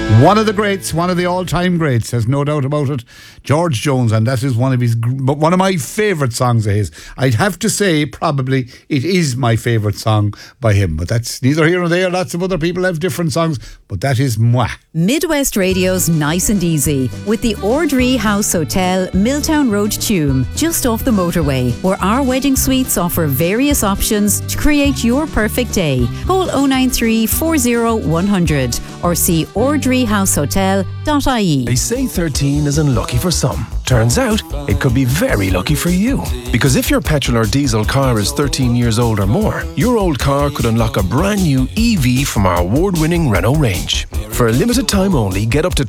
One of the greats, one of the all-time greats, there's no doubt about it, George Jones, and that is one of my favourite songs of his. I'd have to say probably it is my favourite song by him, but that's neither here nor there. Lots of other people have different songs, but that is moi. Midwest Radio's Nice and Easy with the Ordree House Hotel, Milltown Road, Tuam, just off the motorway, where our wedding suites offer various options to create your perfect day. Call 093 40 100 or see ordreehousehotel.ie. They say 13 is unlucky for some. Turns out, it could be very lucky for you. Because if your petrol or diesel car is 13 years old or more, your old car could unlock a brand new EV from our award-winning Renault range. For a limited time only, get up to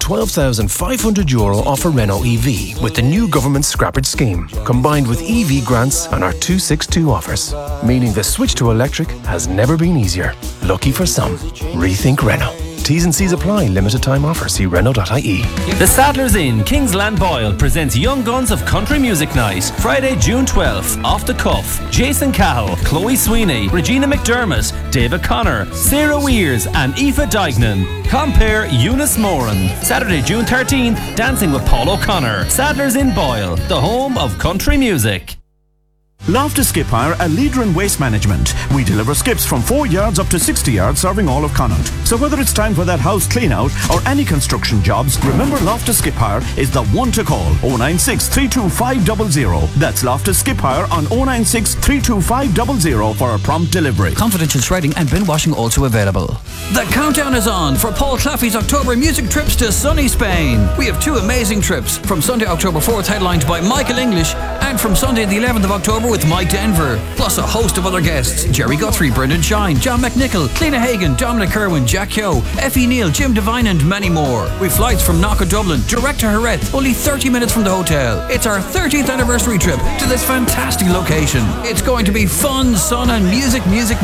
€12,500 off a Renault EV with the new government Scrappage scheme, combined with EV grants and our 262 offers. Meaning the switch to electric has never been easier. Lucky for some. Rethink Renault. T's and C's apply. Limited time offer. See Renault.ie. The Sadler's Inn, Kingsland Boyle, presents Young Guns of Country Music Night, Friday, June 12th. Off the cuff, Jason Cahill, Chloe Sweeney, Regina McDermott, David Connor, Sarah Weirs and Aoife Dignan. Compare Eunice Moran. Saturday, June 13th, dancing with Paul O'Connor. Sadler's Inn Boyle, the home of country music. Loftus Skip Hire, a leader in waste management. We deliver skips from 4 yards up to 60 yards, serving all of Connaught. So whether it's time for that house clean out or any construction jobs, remember Loftus Skip Hire is the one to call. 096 325 00. That's Loftus Skip Hire on 096 325 00 for a prompt delivery. Confidential shredding and bin washing also available. The countdown is on for Paul Claffey's October music trips to sunny Spain. We have 2 amazing trips, from Sunday, October 4th, headlined by Michael English, and from Sunday the 11th of October with Mike Denver, plus a host of other guests: Jerry Guthrie, Brendan Shine, John McNichol, Cliona Hagan, Dominic Kerwin, Jack Yo, Effie Neal, Jim Devine and many more. With flights from Knock of Dublin direct to Jerez, only 30 minutes from the hotel. It's our 30th anniversary trip to this fantastic location. It's going to be fun, sun and music.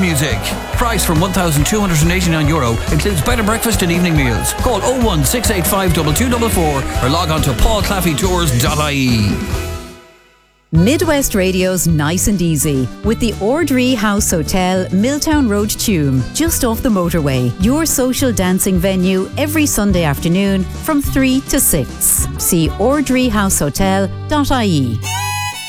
Price from €1,289, includes bed and breakfast and evening meals. Call 01685 2244 or log on to paulclaffeytours.ie. Midwest Radio's Nice and Easy with the Ordree House Hotel, Milltown Road, Tuam, just off the motorway. Your social dancing venue every Sunday afternoon from 3 to 6. See ordreehousehotel.ie.